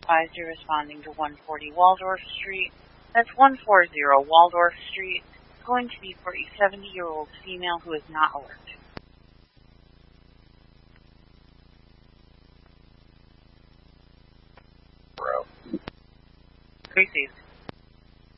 advise you're responding to 140 Waldorf Street. That's 140 Waldorf Street. It's going to be for a 70-year-old female who is not alert. Bro. Received.